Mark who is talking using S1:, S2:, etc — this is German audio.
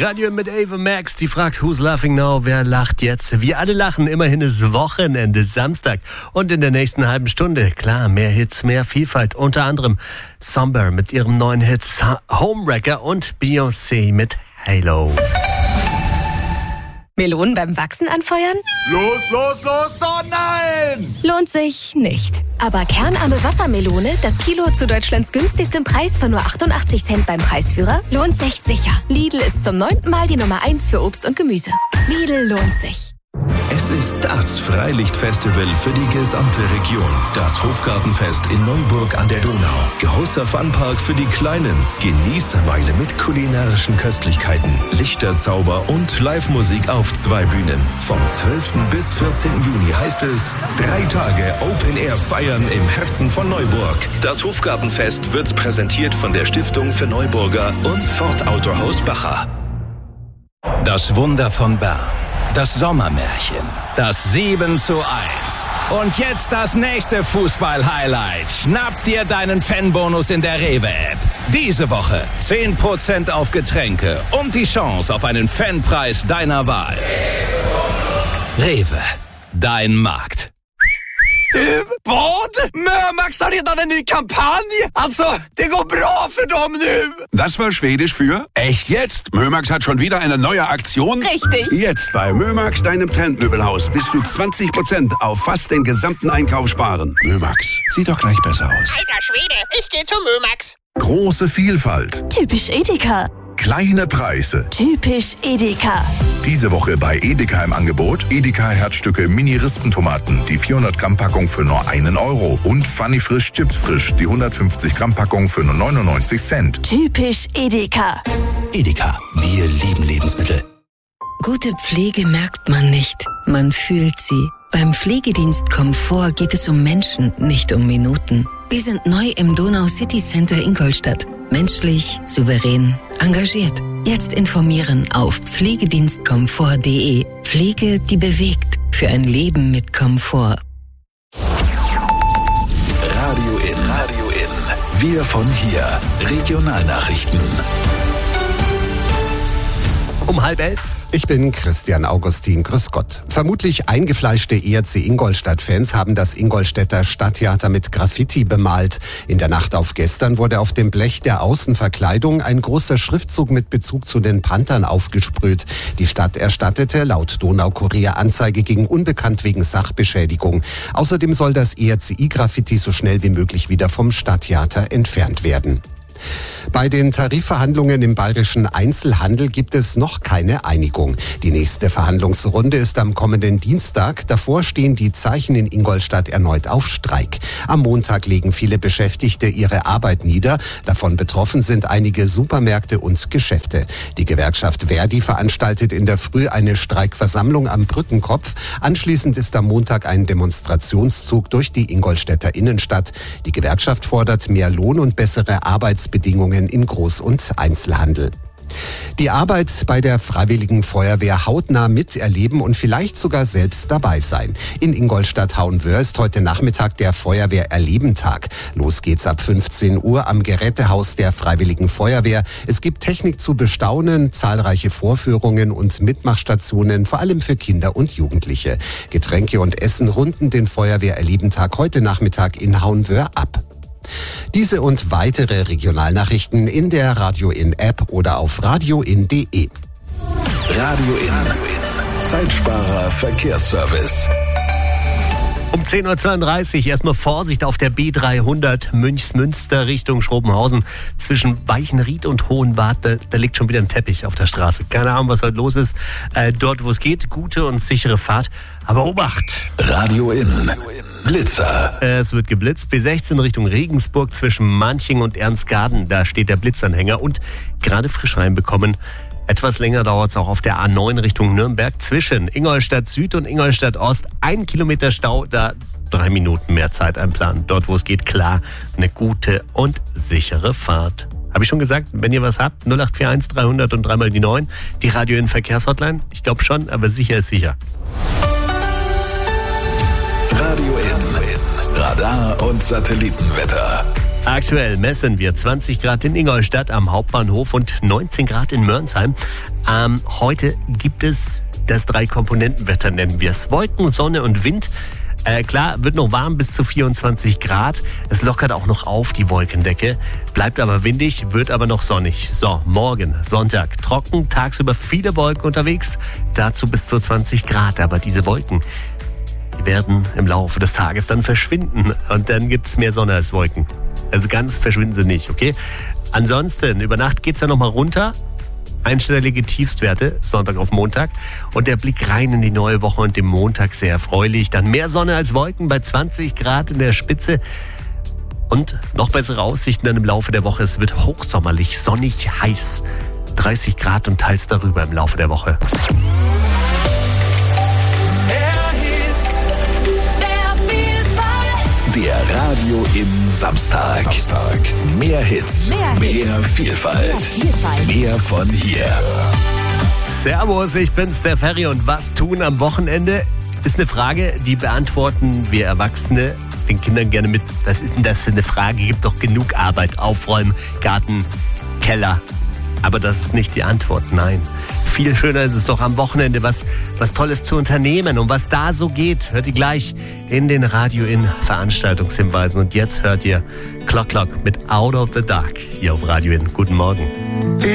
S1: Radio mit Ava Max, die fragt, who's laughing now? Wer lacht jetzt? Wir alle lachen, immerhin ist Wochenende, Samstag. Und in der nächsten halben Stunde, klar, mehr Hits, mehr Vielfalt. Unter anderem Somber mit ihrem neuen Hit Homewrecker und Beyoncé mit Halo.
S2: Melonen beim Wachsen anfeuern?
S3: Los, oh nein!
S2: Lohnt sich nicht. Aber kernarme Wassermelone, das Kilo zu Deutschlands günstigstem Preis von nur 88 Cent beim Preisführer, lohnt sich sicher. Lidl ist zum 9. Mal die Nummer 1 für Obst und Gemüse. Lidl lohnt sich.
S4: Es ist das Freilichtfestival für die gesamte Region. Das Hofgartenfest in Neuburg an der Donau. Großer Funpark für die Kleinen. Genießermeile mit kulinarischen Köstlichkeiten, Lichterzauber und Live-Musik auf 2 Bühnen. Vom 12. bis 14. Juni heißt es 3 Tage Open Air feiern im Herzen von Neuburg. Das Hofgartenfest wird präsentiert von der Stiftung für Neuburger und Ford Autohaus Bacher. Das Wunder von Bern. Das Sommermärchen. Das 7:1. Und jetzt das nächste Fußball-Highlight. Schnapp dir deinen Fanbonus in der Rewe-App. Diese Woche 10% auf Getränke und die Chance auf einen Fanpreis deiner Wahl. Rewe, dein Markt.
S5: Du, vad? Mömax har redan en ny kampanj. Alltså, det går bra för dem nu.
S6: Das war Schwedisch für echt jetzt. Mömax hat schon wieder eine neue Aktion.
S7: Richtig.
S6: Jetzt bei Mömax, deinem Trendmöbelhaus, bis zu 20% auf fast den gesamten Einkauf sparen. Mömax, sieht doch gleich besser aus.
S7: Alter Schwede, ich gehe zu Mömax.
S8: Große Vielfalt.
S9: Typisch Edeka.
S8: Kleine Preise.
S9: Typisch Edeka.
S8: Diese Woche bei Edeka im Angebot Edeka Herzstücke Mini-Rispentomaten, die 400 Gramm Packung für nur 1 Euro und Funny Frisch Chips Frisch, die 150 Gramm Packung für nur 99 Cent.
S9: Typisch Edeka.
S4: Edeka, wir lieben Lebensmittel.
S10: Gute Pflege merkt man nicht, man fühlt sie. Beim Pflegedienst Komfort geht es um Menschen, nicht um Minuten. Wir sind neu im Donau City Center Ingolstadt. Menschlich, souverän, engagiert. Jetzt informieren auf pflegedienstkomfort.de. Pflege, die bewegt. Für ein Leben mit Komfort.
S4: Radio in. Wir von hier. Regionalnachrichten.
S1: Um 10:30.
S11: Ich bin Christian Augustin, grüß Gott. Vermutlich eingefleischte ERC Ingolstadt-Fans haben das Ingolstädter Stadttheater mit Graffiti bemalt. In der Nacht auf gestern wurde auf dem Blech der Außenverkleidung ein großer Schriftzug mit Bezug zu den Panthern aufgesprüht. Die Stadt erstattete laut Donaukurier Anzeige gegen Unbekannt wegen Sachbeschädigung. Außerdem soll das ERCI-Graffiti so schnell wie möglich wieder vom Stadttheater entfernt werden. Bei den Tarifverhandlungen im bayerischen Einzelhandel gibt es noch keine Einigung. Die nächste Verhandlungsrunde ist am kommenden Dienstag. Davor stehen die Zeichen in Ingolstadt erneut auf Streik. Am Montag legen viele Beschäftigte ihre Arbeit nieder. Davon betroffen sind einige Supermärkte und Geschäfte. Die Gewerkschaft Verdi veranstaltet in der Früh eine Streikversammlung am Brückenkopf. Anschließend ist am Montag ein Demonstrationszug durch die Ingolstädter Innenstadt. Die Gewerkschaft fordert mehr Lohn und bessere Arbeitsbedingungen im Groß- und Einzelhandel. Die Arbeit bei der Freiwilligen Feuerwehr hautnah miterleben und vielleicht sogar selbst dabei sein. In Ingolstadt-Hauenwöhr ist heute Nachmittag der Feuerwehr-Erlebentag. Los geht's ab 15 Uhr am Gerätehaus der Freiwilligen Feuerwehr. Es gibt Technik zu bestaunen, zahlreiche Vorführungen und Mitmachstationen, vor allem für Kinder und Jugendliche. Getränke und Essen runden den Feuerwehr-Erlebentag heute Nachmittag in Hauenwöhr ab. Diese und weitere Regionalnachrichten in der Radio In App oder auf radioin.de.
S4: Radio in. Zeitsparer Verkehrsservice.
S1: Um 10:32 Uhr erstmal Vorsicht auf der B300 Münchsmünster Richtung Schrobenhausen. Zwischen Weichenried und Hohenwart, da liegt schon wieder ein Teppich auf der Straße. Keine Ahnung, was heute los ist. Dort, wo es geht, gute und sichere Fahrt. Aber Obacht!
S4: Radio in. Blitzer.
S1: Es wird geblitzt. B16 Richtung Regensburg zwischen Manching und Ernstgarten. Da steht der Blitzanhänger und gerade frisch reinbekommen. Etwas länger dauert es auch auf der A9 Richtung Nürnberg zwischen Ingolstadt Süd und Ingolstadt Ost. 1 Kilometer Stau, da 3 Minuten mehr Zeit einplanen. Dort, wo es geht, klar, eine gute und sichere Fahrt. Habe ich schon gesagt, wenn ihr was habt, 0841 300 und 3 mal die 9. Die Radio in Verkehrshotline? Ich glaube schon, aber sicher ist sicher.
S4: Radio in. Radar und Satellitenwetter.
S1: Aktuell messen wir 20 Grad in Ingolstadt am Hauptbahnhof und 19 Grad in Mörnsheim. Heute gibt es das 3-Komponenten-Wetter, nennen wir es. Wolken, Sonne und Wind. Klar, wird noch warm bis zu 24 Grad. Es lockert auch noch auf, die Wolkendecke. Bleibt aber windig, wird aber noch sonnig. So, morgen, Sonntag, trocken, tagsüber viele Wolken unterwegs. Dazu bis zu 20 Grad. Aber diese Wolken, die werden im Laufe des Tages dann verschwinden. Und dann gibt es mehr Sonne als Wolken. Also ganz verschwinden sie nicht, okay? Ansonsten, über Nacht geht's ja nochmal runter. Einstellige Tiefstwerte, Sonntag auf Montag. Und der Blick rein in die neue Woche und den Montag sehr erfreulich. Dann mehr Sonne als Wolken bei 20 Grad in der Spitze. Und noch bessere Aussichten dann im Laufe der Woche. Es wird hochsommerlich, sonnig, heiß. 30 Grad und teils darüber im Laufe der Woche.
S4: Der Radio im Samstag. Mehr Hits, mehr Vielfalt, mehr von hier.
S1: Servus, ich bin's, der Ferry. Und was tun am Wochenende? Ist eine Frage, die beantworten wir Erwachsene den Kindern gerne mit. Was ist denn das für eine Frage? Gibt doch genug Arbeit. Aufräumen, Garten, Keller. Aber das ist nicht die Antwort, nein. Viel schöner ist es doch am Wochenende, was Tolles zu unternehmen. Und was da so geht, hört ihr gleich in den Radio-In-Veranstaltungshinweisen. Und jetzt hört ihr Clock Clock mit Out of the Dark hier auf Radio In. Guten Morgen.